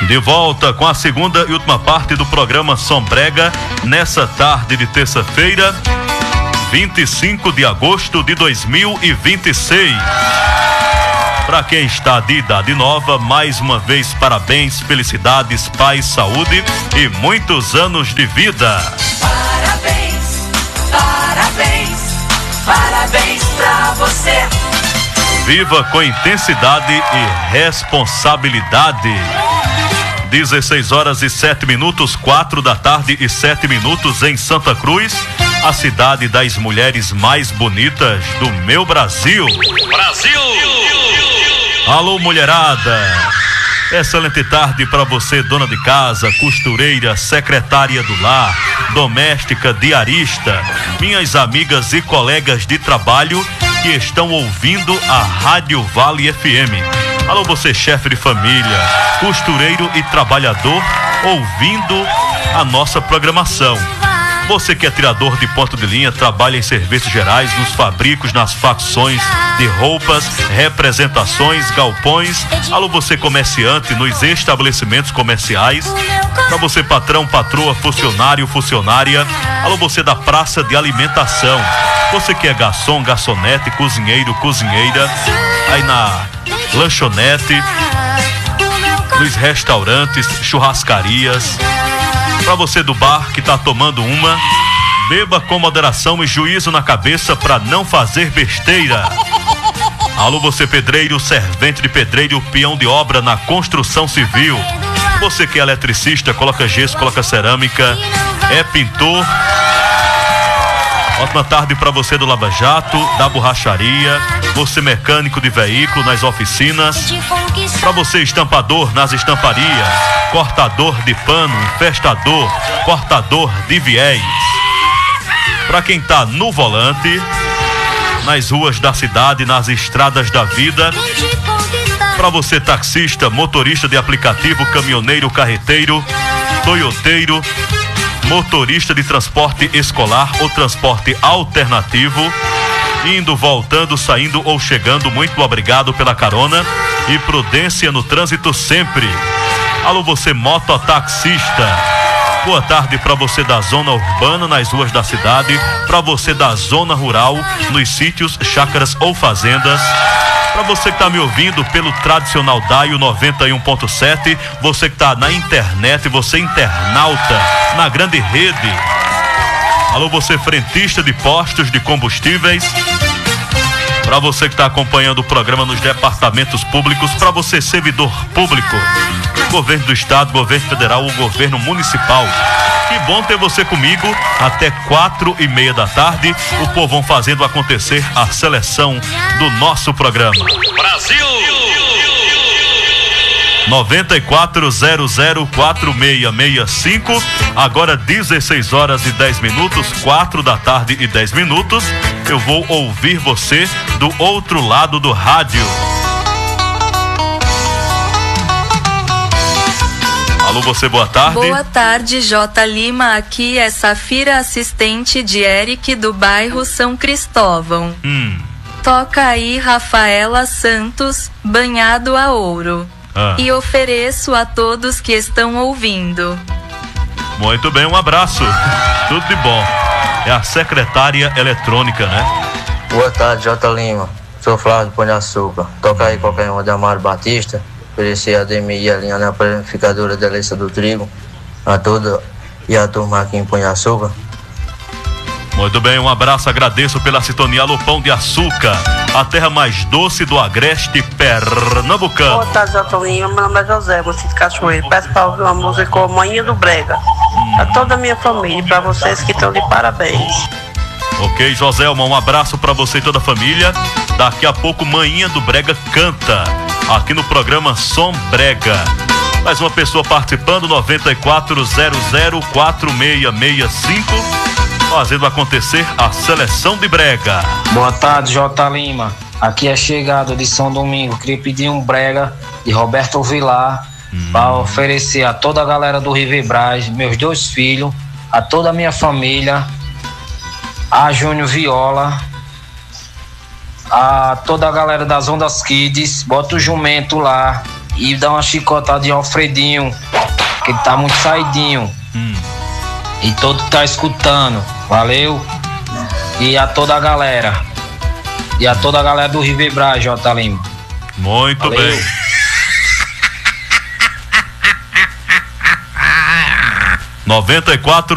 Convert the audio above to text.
De volta com a segunda e última parte do programa Som Brega, nessa tarde de terça-feira, 25 de agosto de 2026. Para quem está de idade nova, mais uma vez parabéns, felicidades, paz, saúde e muitos anos de vida. Parabéns, parabéns, parabéns pra você. Viva com intensidade e responsabilidade. 16h07, 4 da tarde e 7 minutos em Santa Cruz, a cidade das mulheres mais bonitas do meu Brasil. Brasil! Alô, mulherada! Excelente tarde para você, dona de casa, costureira, secretária do lar, doméstica, diarista, minhas amigas e colegas de trabalho que estão ouvindo a Rádio Vale FM. Alô, você, chefe de família, costureiro e trabalhador, ouvindo a nossa programação. Você que é tirador de ponto de linha, trabalha em serviços gerais, nos fabricos, nas facções de roupas, representações, galpões. Alô, você comerciante nos estabelecimentos comerciais. Para você, patrão, patroa, funcionário, funcionária. Alô, você da praça de alimentação. Você que é garçom, garçonete, cozinheiro, cozinheira. Aí na lanchonete, nos restaurantes, churrascarias. Para você do bar que tá tomando uma, beba com moderação e juízo na cabeça para não fazer besteira. Alô, você pedreiro, servente de pedreiro, peão de obra na construção civil. Você que é eletricista, coloca gesso, coloca cerâmica, é pintor. Ótima tarde para você do Lava Jato, da borracharia, você mecânico de veículo nas oficinas, para você estampador nas estamparias, cortador de pano, infestador, cortador de viés. Para quem tá no volante, nas ruas da cidade, nas estradas da vida, para você taxista, motorista de aplicativo, caminhoneiro, carreteiro, toyoteiro, motorista de transporte escolar ou transporte alternativo, indo, voltando, saindo ou chegando, muito obrigado pela carona e prudência no trânsito sempre. Alô, você mototaxista, boa tarde para você da zona urbana, nas ruas da cidade, para você da zona rural, nos sítios, chácaras ou fazendas. Para você que está me ouvindo pelo tradicional DAIO 91.7, você que está na internet, você internauta, na grande rede. Alô, você frentista de postos de combustíveis. Para você que está acompanhando o programa nos departamentos públicos, para você servidor público, governo do estado, governo federal ou governo municipal. Que bom ter você comigo até 4:30 da tarde. O povão fazendo acontecer a seleção do nosso programa. Brasil! 94004665. Agora 16h10, 4 da tarde e 10 minutos. Eu vou ouvir você do outro lado do rádio. Alô, você, boa tarde. Boa tarde, J. Lima. Aqui é Safira, assistente de Eric do bairro São Cristóvão. Toca aí Rafaela Santos, Banhado a Ouro. E ofereço a todos que estão ouvindo. Muito bem, um abraço. Tudo de bom. É a secretária eletrônica, né? Boa tarde, J. Lima. Sou Flávio de Pão de Açúcar. Toca aí qualquer uma de Amaro Batista. Oferecer a DMI e a linha na panificadora da Delícia do Trigo a toda e a turma aqui em Pão de Açúcar. Muito bem, um abraço, agradeço pela sintonia. Alô, Pão de Açúcar, a terra mais doce do agreste pernambucano. Boa tarde, J. Lima. Meu nome é José, você de Cachoeiro. Peço para ouvir uma música com Manhinha do Brega. A toda a minha família e para vocês que estão de parabéns. Ok, Joselma, um abraço para você e toda a família. Daqui a pouco, Manhinha do Brega canta aqui no programa Som Brega. Mais uma pessoa participando, 94004665, fazendo acontecer a seleção de brega. Boa tarde, J. Lima. Aqui é chegado de São Domingo. Queria pedir um brega de Roberto Vilar para oferecer a toda a galera do Rivebras, meus 2 filhos, a toda a minha família, a Júnior Viola, a toda a galera das Ondas Kids. Bota o jumento lá e dá uma chicotada de Alfredinho, que ele tá muito saidinho. E todo tá escutando, valeu? E a toda a galera. E a toda a galera do Rio Vibrar, J. Lima. Muito valeu. bem. 94